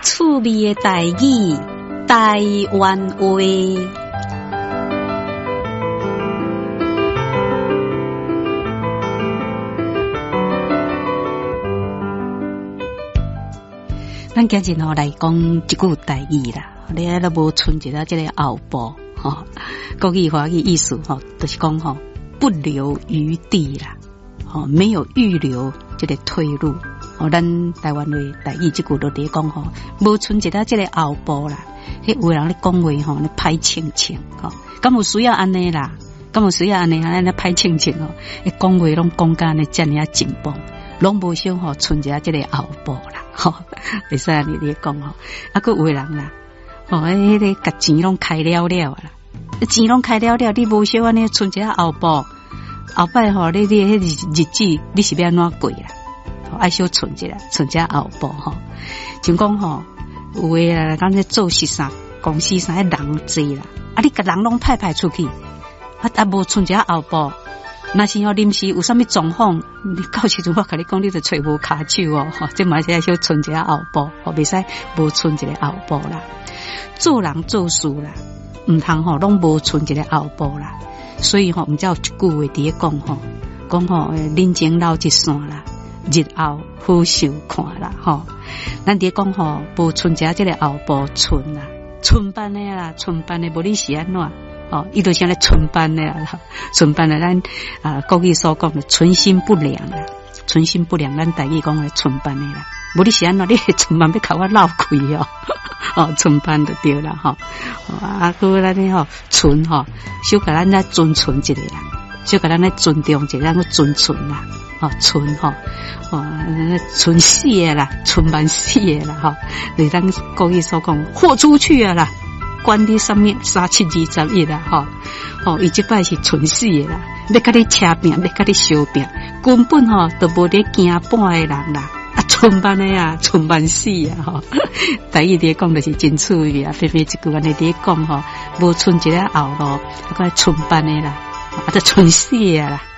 趣味的台语，台湾话。咱今日来讲一句台语啦，你都无存一个这个后部吼，国语华语意思吼，就是讲吼不留余地啦，吼没有预留这个退路。哦，咱台湾话台语这句都伫讲吼，无存一个这个后部啦。迄有人咧讲话吼，咧歹清清吼，敢有需要安尼啦？敢有需要安尼安尼歹清清吼？伊讲话拢讲甲呢遮尔啊紧绷，拢无想吼存一个这个后部啦，吼，会使安尼咧讲吼。啊，佫有人啦，吼，迄个甲钱拢开了了啦，钱拢开了了，你无想安尼存一个后部，后摆吼，你迄日子你是要安怎过啦？爱小存一个后部吼，像讲吼，有诶啊，讲咧做事啥，公司啥人济啦，啊，你甲人拢派出去，啊无存一个后部，若是吼临时有啥物状况，你到时阵我甲你讲，你就找无骹手哦，吼，这嘛是爱小存一个后部，吼，袂使无存一个后部啦。做人做事啦，毋通吼拢无存一个后部啦，所以吼，毋才有一句话伫咧讲吼，讲吼人情留一线啦。日后好受看啦，吼！咱伫讲吼，无存一个后部存啦，存班的啦，存班的无你是安怎？哦，伊就是咧存班的啦，存班的咱国语所讲的存心不良啦，存心不良，咱台语讲的存班的啦，无你是安怎？你存班要甲我闹开哦，哦，存班就对啦，吼！啊，佮咱咧吼存吼，小甲咱来尊存一个啦，小甲咱来尊重一个，咱个尊存啦。哦，存吼，存死的啦，存万死的啦，吼，你咱国语所讲，豁出去啊啦，管你什么3721啦，吼，哦，伊即摆是存死的啦，要甲你车拼，要甲你相拼，根本吼都无得惊半的人啦，啊，存班的啊，存万死啊，吼，台语伫讲就是真趣味啊，偏偏一句安尼伫讲吼，无存一个后路，啊，个存班的啦，啊，都存死的啦。